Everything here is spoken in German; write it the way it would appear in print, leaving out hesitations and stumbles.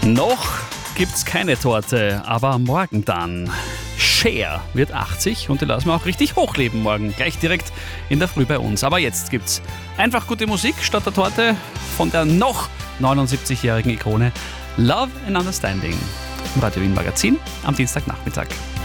Noch gibt's keine Torte, aber morgen dann. Cher wird 80 und die lassen wir auch richtig hochleben morgen, gleich direkt in der Früh bei uns. Aber jetzt gibt's einfach gute Musik statt der Torte von der noch 79-jährigen Ikone Love and Understanding im Radio Wien Magazin am Dienstagnachmittag.